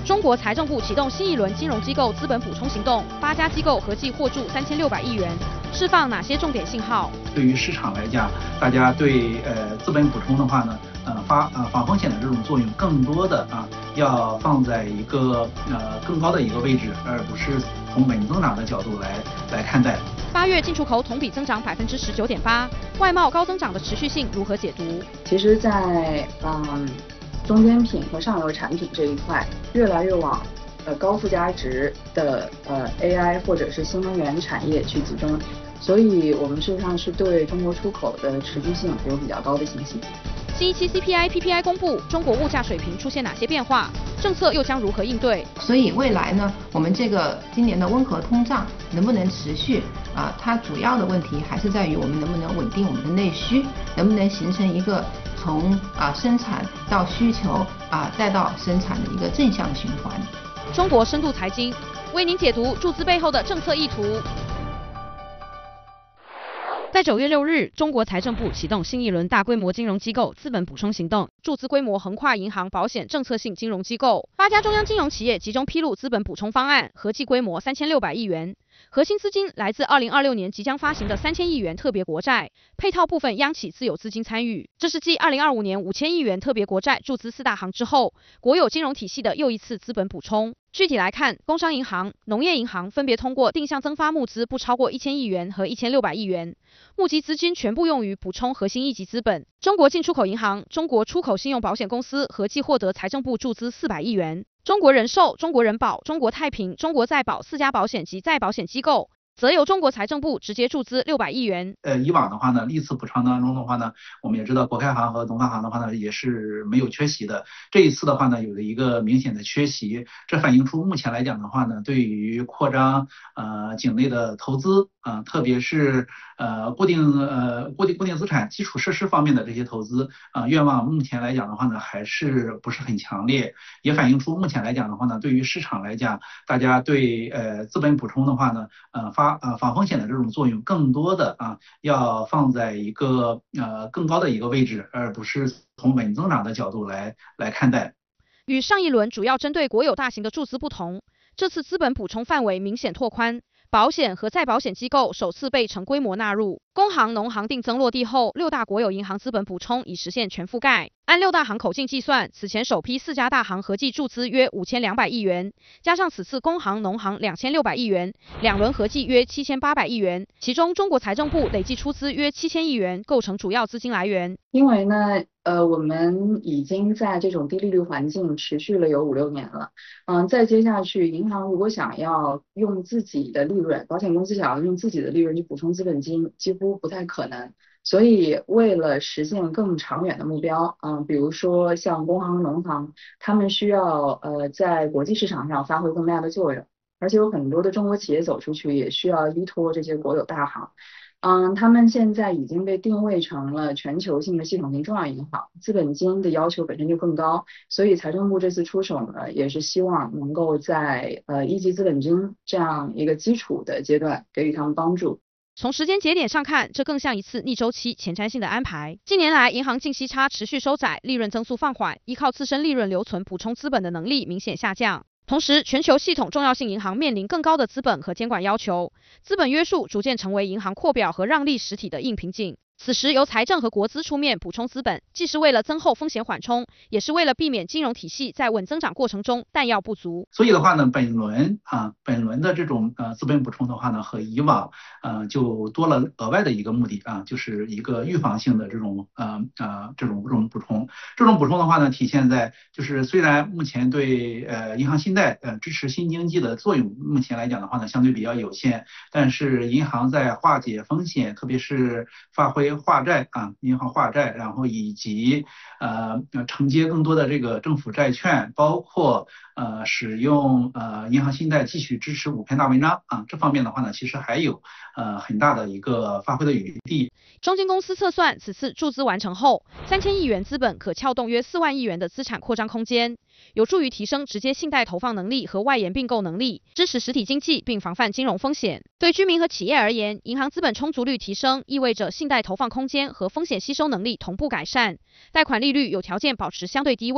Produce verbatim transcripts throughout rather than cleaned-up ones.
中国财政部启动新一轮金融机构资本补充行动，八家机构合计获注三千六百亿元，释放哪些重点信号？ 对于市场来讲，大家对呃资本补充的话呢，呃发呃防风险的这种作用，更多的啊要放在一个呃更高的一个位置，而不是从稳增长的角度来来看待。 八月进出口同比增长百分之十九点八，外贸高增长的持续性如何解读？ 其实在，在嗯中间品和上游产品这一块，越来越往呃高附加值的呃 A I 或者是新能源产业去集中，所以我们事实上是对中国出口的持续性有比较高的信心。 新一期 C P I P P I 公布，中国物价水平出现哪些变化？政策又将如何应对？ 所以未来呢，我们这个今年的温和通胀能不能持续啊？它主要的问题还是在于我们能不能稳定我们的内需，能不能形成一个从啊生产到需求啊再到生产的一个正向循环。 中国深度财经为您解读注资背后的政策意图。在九月六日，中国财政部启动新一轮大规模金融机构资本补充行动，注资规模横跨银行、保险、政策性金融机构，八家中央金融企业集中披露资本补充方案，合计规模三千六百亿元。核心资金来自二零二六年即将发行的三千亿元特别国债，配套部分央企自有资金参与。这是继二零二五年五千亿元特别国债注资四大行之后，国有金融体系的又一次资本补充。具体来看，工商银行、农业银行分别通过定向增发募资不超过一千亿元和一千六百亿元，募集资金全部用于补充核心一级资本。中国进出口银行、中国出口信用保险公司合计获得财政部注资四百亿元。中国人寿、中国人保、中国太平、中国再保四家保险及再保险机构，则由中国财政部直接注资六百亿元。 呃，以往的话呢，历次补偿当中的话呢，我们也知道国开行和农发行的话呢，也是没有缺席的。这一次的话呢，有了一个明显的缺席，这反映出目前来讲的话呢，对于扩张呃境内的投资啊、呃，特别是呃固定呃固定固定资产、基础设施方面的这些投资啊、呃，愿望目前来讲的话呢，还是不是很强烈，也反映出目前来讲的话呢，对于市场来讲，大家对呃资本补充的话呢，呃发呃防风险的这种作用，更多的啊要放在一个呃更高的一个位置，而不是从稳增长的角度来来看待。 与上一轮主要针对国有大型的注资不同，这次资本补充范围明显拓宽。保险和再保险机构首次被成规模纳入，工行、农行定增落地后，六大国有银行资本补充已实现全覆盖。按六大行口径计算，此前首批四家大行合计注资约五千两百亿元，加上此次工行、农行两千六百亿元，两轮合计约七千八百亿元。其中，中国财政部累计出资约七千亿元，构成主要资金来源。 因为呢，呃，我们已经在这种低利率环境持续了有五六年了，嗯，再接下去，银行如果想要用自己的利润，保险公司想要用自己的利润去补充资本金，几乎不太可能。所以，为了实现更长远的目标，嗯，比如说像工行、农行，他们需要呃在国际市场上发挥更大的作用，而且有很多的中国企业走出去也需要依托这些国有大行。嗯，他们现在已经被定位成了全球性的系统性重要银行，资本金的要求本身就更高，所以财政部这次出手呢，也是希望能够在呃一级资本金这样一个基础的阶段给予他们帮助。 从时间节点上看，这更像一次逆周期前瞻性的安排。近年来，银行净息差持续收窄，利润增速放缓，依靠自身利润留存补充资本的能力明显下降。同时，全球系统重要性银行面临更高的资本和监管要求，资本约束逐渐成为银行扩表和让利实体的硬瓶颈。此时由财政和国资出面补充资本，既是为了增厚风险缓冲，也是为了避免金融体系在稳增长过程中弹药不足。 所以的话呢，本轮啊，本轮的这种呃资本补充的话呢，和以往呃就多了额外的一个目的啊，就是一个预防性的这种呃呃这种这种补充。这种补充的话呢，体现在就是虽然目前对呃银行信贷呃支持新经济的作用，目前来讲的话呢，相对比较有限，但是银行在化解风险，特别是发挥化债啊，银行化债，然后以及呃承接更多的这个政府债券，包括呃使用呃银行信贷继续支持五篇大文章啊，这方面的话呢，其实还有呃很大的一个发挥的余地。 中金公司测算，此次注资完成后，三千亿元资本可撬动约四万亿元的资产扩张空间，有助于提升直接信贷投放能力和外延并购能力，支持实体经济并防范金融风险。对居民和企业而言，银行资本充足率提升，意味着信贷投放空间和风险吸收能力同步改善，贷款利率有条件保持相对低位。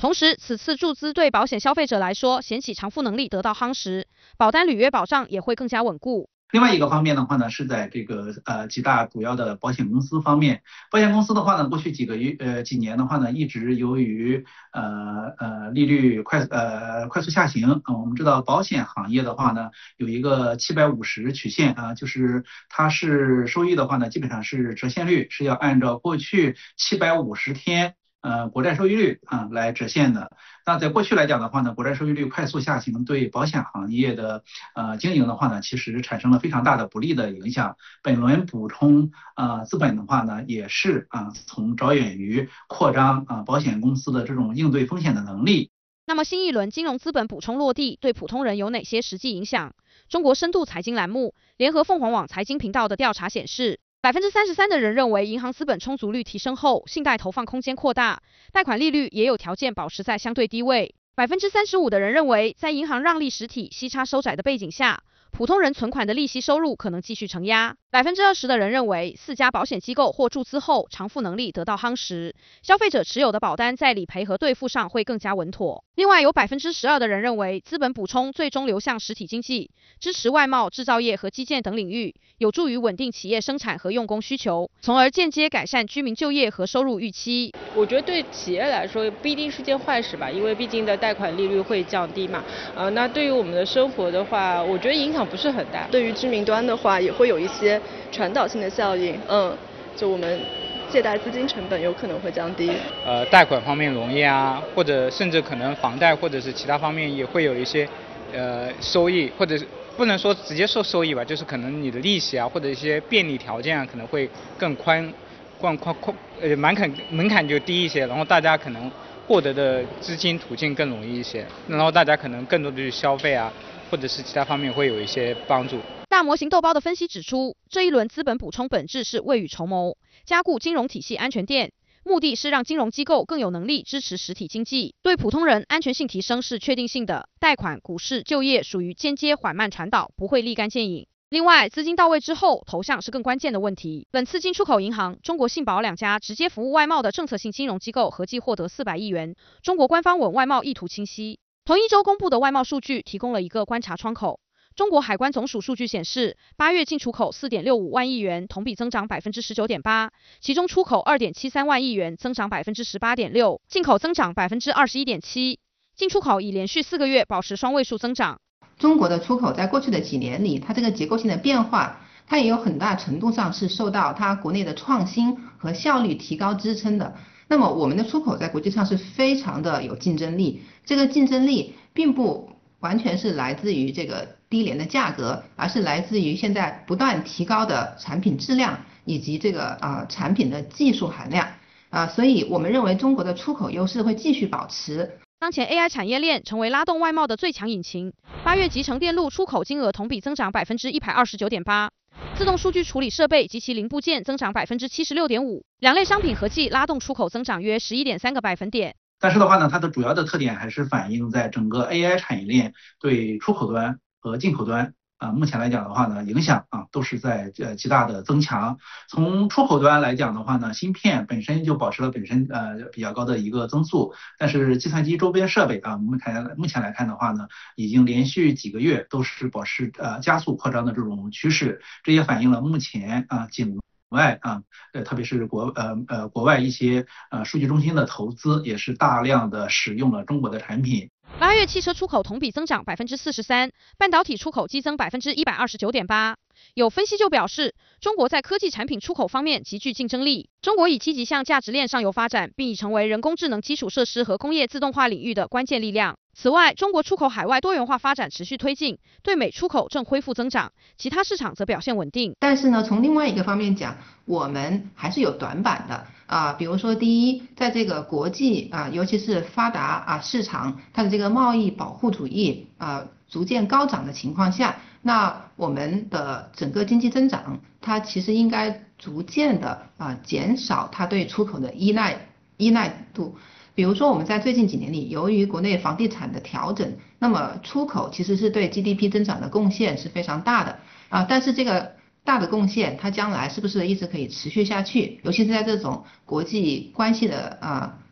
同时，此次注资对保险消费者来说，险企偿付能力得到夯实，保单履约保障也会更加稳固。 另外一个方面的话呢，是在这个呃几大主要的保险公司方面，保险公司的话呢，过去几个月呃几年的话呢，一直由于呃呃利率快呃快速下行啊、呃，我们知道保险行业的话呢，有一个七百五十曲线啊、呃，就是它是收益的话呢，基本上是折现率是要按照过去七百五十天。呃，国债收益率啊来折现的。那在过去来讲的话呢，国债收益率快速下行，对保险行业的呃经营的话呢，其实产生了非常大的不利的影响。本轮补充呃资本的话呢，也是啊从着眼于扩张啊保险公司的这种应对风险的能力。 那么新一轮金融资本补充落地，对普通人有哪些实际影响？中国深度财经栏目联合凤凰网财经频道的调查显示。百分之三十三的人认为，银行资本充足率提升后，信贷投放空间扩大，贷款利率也有条件保持在相对低位。百分之三十五的人认为，在银行让利实体息差收窄的背景下，普通人存款的利息收入可能继续承压。百分之二十的人认为，四家保险机构或注资后，偿付能力得到夯实，消费者持有的保单在理赔和兑付上会更加稳妥。另外，有百分之十二的人认为，资本补充最终流向实体经济，支持外贸、制造业和基建等领域，有助于稳定企业生产和用工需求，从而间接改善居民就业和收入预期。 我觉得对企业来说不一定是件坏事吧，因为毕竟的贷款利率会降低嘛。呃，那对于我们的生活的话，我觉得影响不是很大。 对于居民端的话，也会有一些传导性的效应。嗯，就我们借贷资金成本有可能会降低。 呃，贷款方面容易啊，或者甚至可能房贷或者是其他方面也会有一些呃收益，或者是不能说直接受收益吧，就是可能你的利息啊或者一些便利条件啊可能会更宽。宽宽宽呃门槛门槛就低一些，然后大家可能获得的资金途径更容易一些，然后大家可能更多的去消费啊，或者是其他方面会有一些帮助。 大模型豆包的分析指出，这一轮资本补充本质是未雨绸缪，加固金融体系安全垫，目的是让金融机构更有能力支持实体经济。对普通人安全性提升是确定性的，贷款、股市、就业属于间接缓慢传导，不会立竿见影。另外，资金到位之后，投向是更关键的问题。本次进出口银行、中国信保两家直接服务外贸的政策性金融机构合计获得四百亿元。中国官方稳外贸意图清晰。同一周公布的外贸数据提供了一个观察窗口。中国海关总署数据显示，八月进出口 四点六五万亿元，同比增长 百分之十九点八， 其中出口 二点七三万亿元，增长 百分之十八点六， 进口增长 百分之二十一点七， 进出口已连续四个月保持双位数增长。 中国的出口在过去的几年里，它这个结构性的变化，它也有很大程度上是受到它国内的创新和效率提高支撑的。那么我们的出口在国际上是非常的有竞争力，这个竞争力并不完全是来自于这个低廉的价格，而是来自于现在不断提高的产品质量以及这个啊、呃、产品的技术含量啊、呃，所以我们认为中国的出口优势会继续保持。 当前 A I 产业链成为拉动外贸的最强引擎。八月集成电路出口金额同比增长 百分之一百二十九点八， 自动数据处理设备及其零部件增长 百分之七十六点五， 两类商品合计拉动出口增长约 十一点三个百分点。 但是的话呢，它的主要的特点还是反映在整个 A I 产业链对出口端和进口端啊、呃，目前来讲的话呢，影响啊都是在呃极大的增强。从出口端来讲的话呢，芯片本身就保持了本身呃比较高的一个增速，但是计算机周边设备啊，目前目前来看的话呢，已经连续几个月都是保持呃加速扩张的这种趋势，这也反映了目前啊境外啊，呃，特别是国呃呃国外一些呃数据中心的投资也是大量的使用了中国的产品。 八月汽车出口同比增长 百分之四十三， 半导体出口激增 百分之一百二十九点八。有分析就表示，中国在科技产品出口方面极具竞争力。中国已积极向价值链上游发展，并已成为人工智能基础设施和工业自动化领域的关键力量。此外，中国出口海外多元化发展持续推进，对美出口正恢复增长，其他市场则表现稳定。 但是呢，从另外一个方面讲，我们还是有短板的啊、呃，比如说，第一，在这个国际啊、呃，尤其是发达啊、呃、市场，它的这个贸易保护主义啊、呃、逐渐高涨的情况下，那我们的整个经济增长，它其实应该逐渐的啊、呃、减少它对出口的依赖依赖度。比如说我们在最近几年里，由于国内房地产的调整，那么出口其实是对 G D P 增长的贡献是非常大的啊，但是这个大的贡献，它将来是不是一直可以持续下去？尤其是在这种国际关系的啊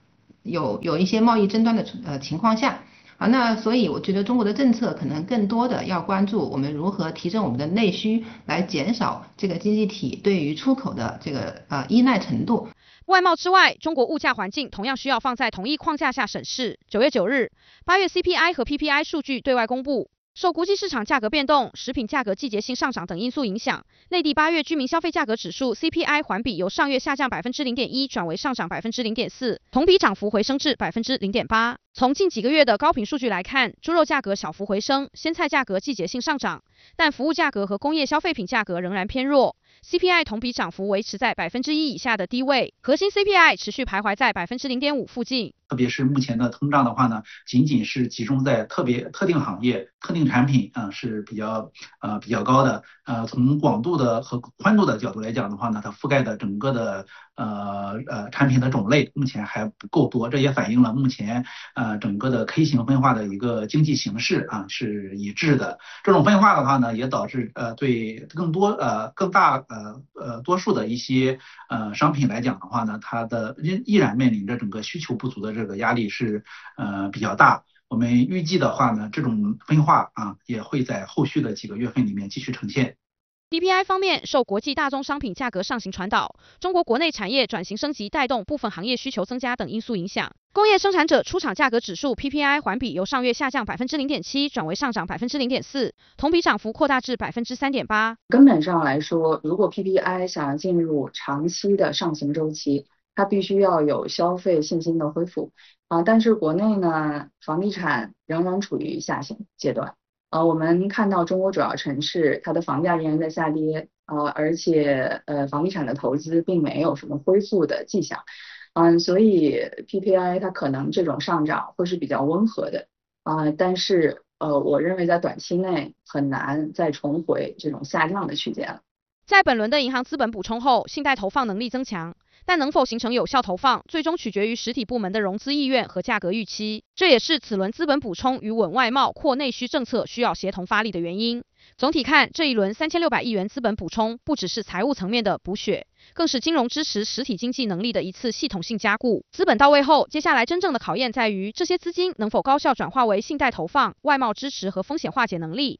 有有一些贸易争端的呃情况下。啊，那所以我觉得中国的政策可能更多的要关注我们如何提升我们的内需，来减少这个经济体对于出口的这个呃依赖程度。 外贸之外，中国物价环境同样需要放在同一框架下审视。九月九日，八月 C P I 和 P P I 数据对外公布。受估计市场价格变动、食品价格季节性上涨等因素影响，内地八月居民消费价格指数 C P I 环比由上月下降百分之零点一转为上涨百分之零点四，同比涨幅回升至百分之零点八。从近几个月的高频数据来看，猪肉价格小幅回升，鲜菜价格季节性上涨，但服务价格和工业消费品价格仍然偏弱。C P I 同比涨幅维持在百分之一以下的低位，核心 C P I 持续徘徊在百分之零点五附近。 特别是目前的通胀的话呢，仅仅是集中在特别特定行业、特定产品啊、呃、是比较呃比较高的。呃，从广度的和宽度的角度来讲的话呢，它覆盖的整个的呃呃产品的种类目前还不够多，这也反映了目前呃整个的 K 型分化的一个经济形势啊是一致的。这种分化的话呢，也导致呃对更多呃更大呃呃多数的一些呃商品来讲的话呢，它的依然面临着整个需求不足的这个压力是呃比较大。我们预计的话呢，这种分化啊也会在后续的几个月份里面继续呈现。 P P I 方面，受国际大宗商品价格上行传导，中国国内产业转型升级带动部分行业需求增加等因素影响，工业生产者出厂价格指数 P P I 环比由上月下降百分之零点七转为上涨百分之零点四，同比涨幅扩大至百分之三点八。 根本上来说，如果 P P I 想要进入长期的上行周期，它必须要有消费信心的恢复啊，但是国内呢，房地产仍然处于下行阶段。呃，我们看到中国主要城市它的房价仍然在下跌，呃，而且呃房地产的投资并没有什么恢复的迹象，嗯，所以 P P I 它可能这种上涨会是比较温和的，啊、呃，但是呃，我认为在短期内很难再重回这种下降的区间了。 在本轮的银行资本补充后，信贷投放能力增强，但能否形成有效投放，最终取决于实体部门的融资意愿和价格预期。这也是此轮资本补充与稳外贸、扩内需政策需要协同发力的原因。总体看，这一轮三千六百亿元资本补充，不只是财务层面的补血，更是金融支持实体经济能力的一次系统性加固。资本到位后，接下来真正的考验在于这些资金能否高效转化为信贷投放、外贸支持和风险化解能力。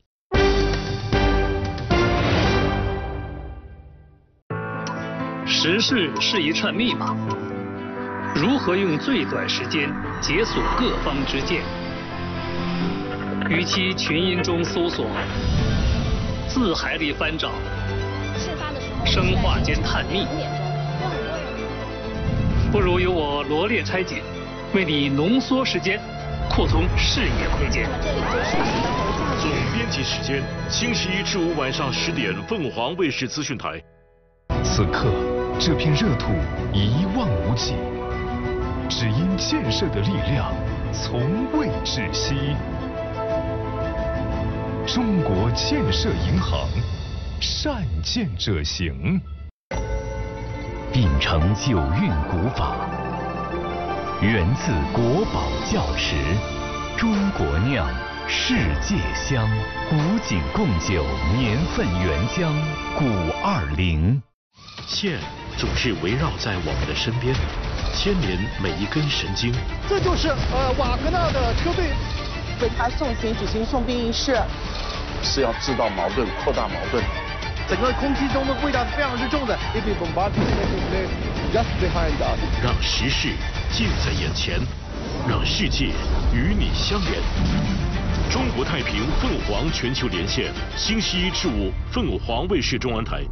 时事是一串密码，如何用最短时间解锁各方之见？与其群音中搜索，字海里翻找，生化间探秘，不如由我罗列拆解，为你浓缩时间，扩充视野空间。 总编辑时间：星期一至五晚上十点，凤凰卫视资讯台。 此刻，这片热土一望无际，只因建设的力量从未窒息。中国建设银行，善建者行。秉承九韵古法，源自国宝窖池，中国酿，世界香，古井贡酒年份原浆，古二零。 线总是围绕在我们的身边，牵连每一根神经。 这就是呃瓦格纳的车队为他送行举行送殡仪式， 是要制造矛盾，扩大矛盾。 整个空气中的味道是非常之重的。 让时事近在眼前，让世界与你相连。中国太平凤凰全球连线，星期一至五，凤凰卫视中文台。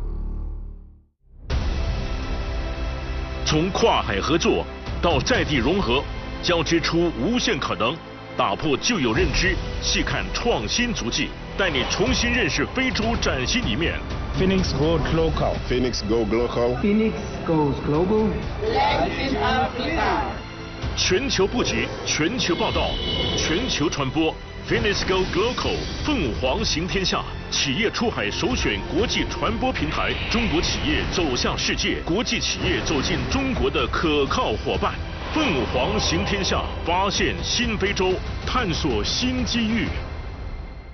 从跨海合作到在地融合，交织出无限可能，打破旧有认知，细看创新足迹，带你重新认识非洲崭新一面。 Phoenix goes local. Phoenix go local. Phoenix goes global. Life in Africa. 全球布局，全球报道，全球传播。Phoenix go local， 凤凰行天下，企业出海首选国际传播平台，中国企业走向世界，国际企业走进中国的可靠伙伴。凤凰行天下，发现新非洲，探索新机遇。